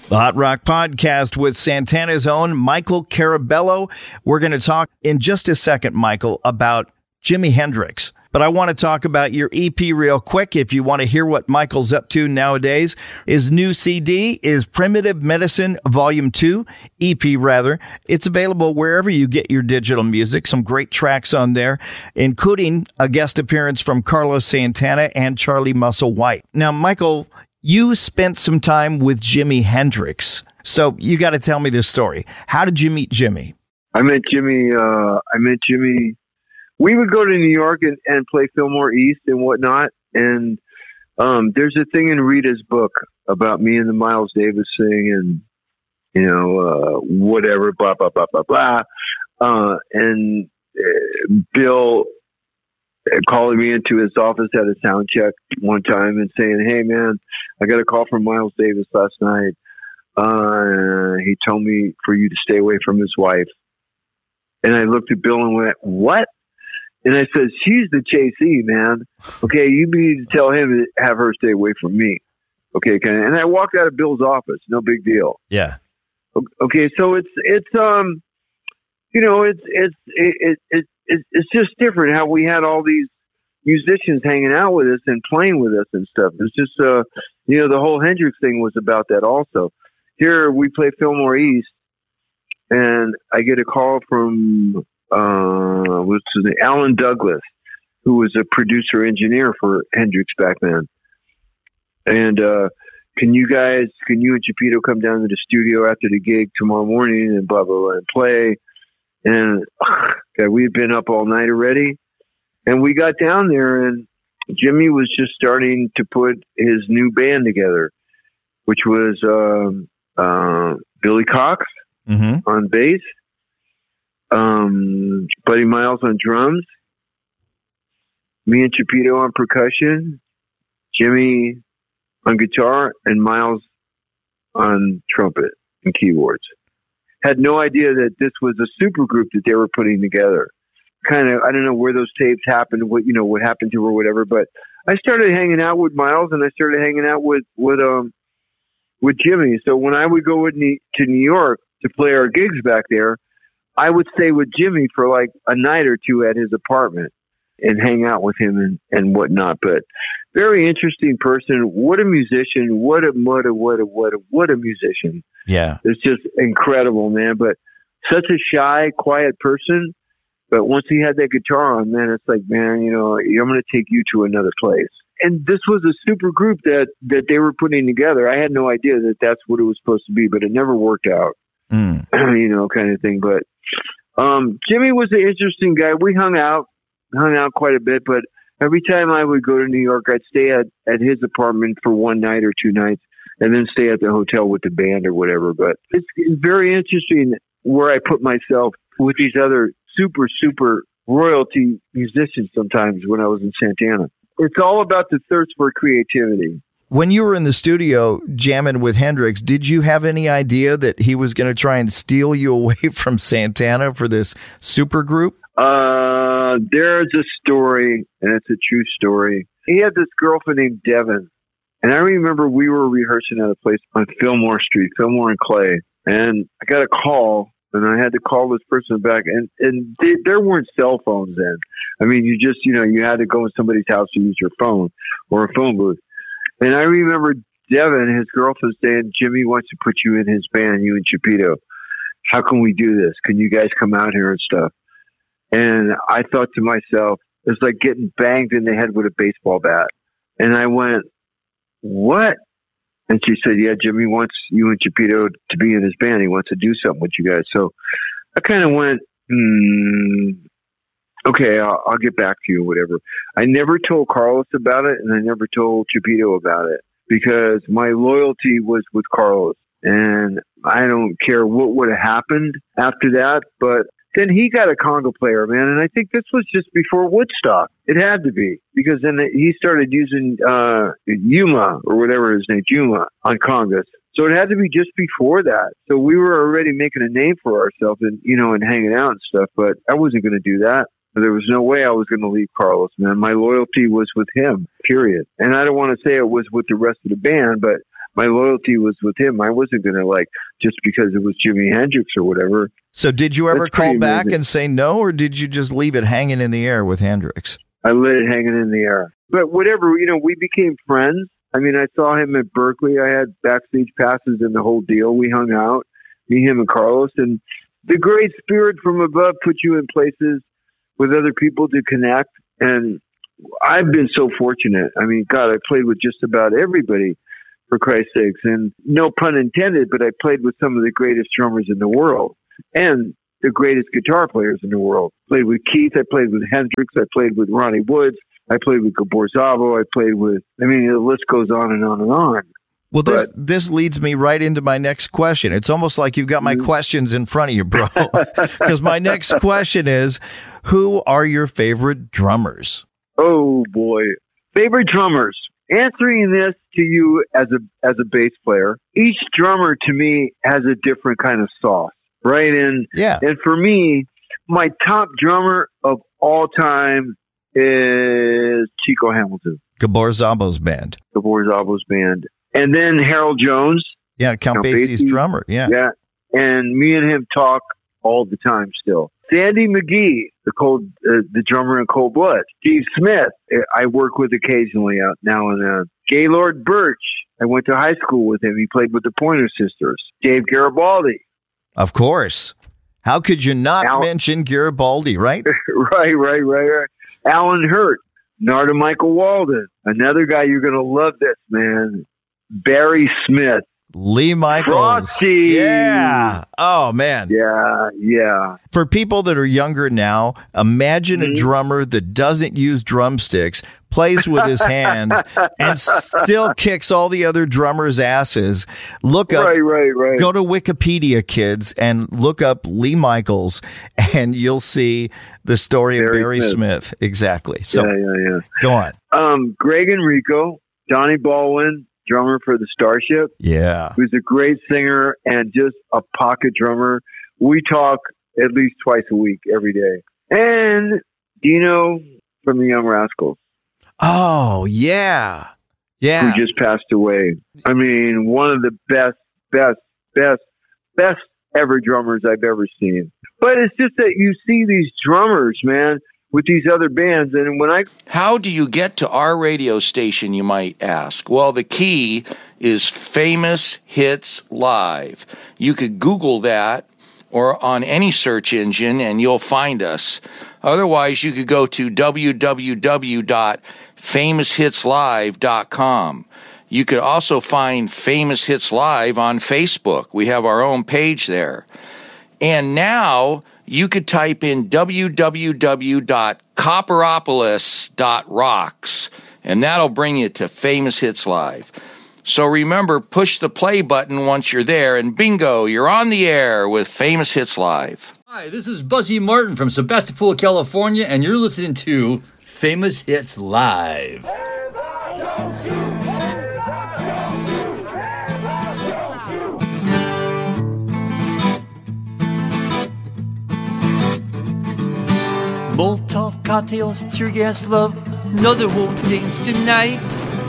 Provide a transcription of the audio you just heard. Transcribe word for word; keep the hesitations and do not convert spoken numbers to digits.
The Hot Rock Podcast with Santana's own Michael Carabello. We're going to talk in just a second, Michael, about Jimi Hendrix. But I want to talk about your E P real quick. If you want to hear what Michael's up to nowadays, his new C D is Primitive Medicine Volume two, E P rather. It's available wherever you get your digital music. Some great tracks on there, including a guest appearance from Carlos Santana and Charlie Muscle White. Now, Michael, you spent some time with Jimi Hendrix, so you got to tell me this story. How did you meet Jimi? I met Jimi. Uh, I met Jimi. We would go to New York and, and play Fillmore East and whatnot. And um, there's a thing in Rita's book about me and the Miles Davis thing, and you know, uh, whatever, blah blah blah blah blah. Uh, and uh, Bill calling me into his office at a sound check one time and saying, "Hey man, I got a call from Miles Davis last night. Uh, he told me for you to stay away from his wife." And I looked at Bill and went, "What?" And I said, "She's the J C, man. Okay, you need to tell him to have her stay away from me." Okay, and I walked out of Bill's office. No big deal. Yeah. Okay, so it's it's um, you know, it's it's it, it, it it's just different how we had all these musicians hanging out with us and playing with us and stuff. It's just uh, you know, the whole Hendrix thing was about that also. Here we play Fillmore East, and I get a call from uh, what's his name? Alan Douglas, who was a producer engineer for Hendrix back then. And uh, can you guys, can you and Chipito come down to the studio after the gig tomorrow morning and blah, blah, blah, and play? And God, we had been up all night already. And we got down there, and Jimi was just starting to put his new band together, which was um, uh, Billy Cox mm-hmm. on bass, um, Buddy Miles on drums, me and Chipito on percussion, Jimi on guitar, and Miles on trumpet and keyboards. Had no idea that this was a super group that they were putting together. Kind of, I don't know where those tapes happened, what, you know, what happened to or whatever, but I started hanging out with Miles, and I started hanging out with, with, um, with Jimi. So when I would go with New, to New York to play our gigs back there, I would stay with Jimi for like a night or two at his apartment and hang out with him and, and whatnot. But very interesting person. What a musician. What a, what a, what a, what a, what a musician. Yeah. It's just incredible, man. But such a shy, quiet person. But once he had that guitar on, man, it's like, man, you know, I'm going to take you to another place. And this was a super group that, that they were putting together. I had no idea that that's what it was supposed to be, but it never worked out, mm. you know, kind of thing. But um, Jimi was an interesting guy. We hung out, hung out quite a bit, but every time I would go to New York, I'd stay at, at his apartment for one night or two nights and then stay at the hotel with the band or whatever. But it's, it's very interesting where I put myself with these other super, super royalty musicians sometimes when I was in Santana. It's all about the thirst for creativity. When you were in the studio jamming with Hendrix, did you have any idea that he was going to try and steal you away from Santana for this super group? Uh, there's a story, and it's a true story. He had this girlfriend named Devin, and I remember we were rehearsing at a place on Fillmore Street, Fillmore and Clay, and I got a call. And I had to call this person back, and, and they, there weren't cell phones then. I mean, you just, you know, you had to go in somebody's house to use your phone or a phone booth. And I remember Devin, his girlfriend, saying, "Jimi wants to put you in his band, you and Chipito. How can we do this? Can you guys come out here and stuff?" And I thought to myself, it's like getting banged in the head with a baseball bat. And I went, "What?" And she said, "Yeah, Jimi wants you and Chipito to be in his band. He wants to do something with you guys." So I kind of went, hmm, okay, I'll, I'll get back to you, whatever. I never told Carlos about it, and I never told Chipito about it because my loyalty was with Carlos. And I don't care what would have happened after that, but then he got a conga player, man. And I think this was just before Woodstock. It had to be, because then he started using uh, Yuma or whatever his name, Yuma, on congas. So it had to be just before that. So we were already making a name for ourselves and, you know, and hanging out and stuff, but I wasn't going to do that. There was no way I was going to leave Carlos, man. My loyalty was with him, period. And I don't want to say it was with the rest of the band, but my loyalty was with him. I wasn't going to like, just because it was Jimi Hendrix or whatever. So did you ever That's call pretty back amazing. and say no, or did you just leave it hanging in the air with Hendrix? I let it hanging in the air. But whatever, you know, we became friends. I mean, I saw him at Berkeley. I had backstage passes and the whole deal. We hung out, me, him, and Carlos. And the great spirit from above put you in places with other people to connect. And I've been so fortunate. I mean, God, I played with just about everybody, for Christ's sakes. And no pun intended, but I played with some of the greatest drummers in the world and the greatest guitar players in the world. Played with Keith. I played with Hendrix. I played with Ronnie Woods. I played with Gabor Szabo. I played with, I mean, the list goes on and on and on. Well, this But- this leads me right into my next question. It's almost like you've got my Mhm. questions in front of you, bro. Because my next question is, who are your favorite drummers? Oh boy. Favorite drummers. Answering this to you as a as a bass player, each drummer to me has a different kind of sauce, right? And Yeah. and for me, my top drummer of all time is Chico Hamilton, Gabor Szabo's band. Gabor Szabo's band. And then Harold Jones. Yeah, Count, Count Basie's Basie. drummer. Yeah. Yeah. And me and him talk all the time still. Sandy McGee, the cold, uh, the drummer in Cold Blood. Steve Smith, I work with occasionally out now and then. Gaylord Birch, I went to high school with him. He played with the Pointer Sisters. Dave Garibaldi. Of course. How could you not Al- mention Garibaldi, right? right, right, right, right. Alan Hurt, Narda Michael Walden. Another guy, you're going to love this, man. Barry Smith. Lee Michaels. Frosty. Yeah. Oh, man. Yeah, yeah. For people that are younger now, imagine a Mhm. drummer that doesn't use drumsticks, plays with his hands, and still kicks all the other drummers' asses. Look up, Right, right, right. go to Wikipedia, kids, and look up Lee Michaels, and you'll see the story of Barry Barry Smith. Smith. Exactly. So yeah, yeah, yeah. go on. Um, Greg Enrico, Donnie Baldwin, drummer for the Starship, Yeah. who's a great singer and just a pocket drummer. We talk at least twice a week, every day. And Dino from the Young Rascals, Oh, yeah. Yeah. who just passed away. I mean, one of the best, best, best, best ever drummers I've ever seen. But it's just that you see these drummers, man, with these other bands. And when I How do you get to our radio station, you might ask? Well, the key is Famous Hits Live. You could Google that or on any search engine and you'll find us. Otherwise, you could go to w w w dot famous hits live dot com. You could also find Famous Hits Live on Facebook. We have our own page there. And now you could type in w w w dot copperopolis dot rocks, and that'll bring you to Famous Hits Live. So remember, push the play button once you're there, and bingo, you're on the air with Famous Hits Live. Hi, this is Buzzy Martin from Sebastopol, California, and you're listening to Famous Hits Live. Molotov cocktails, tear gas, love. No, there won't dance tonight.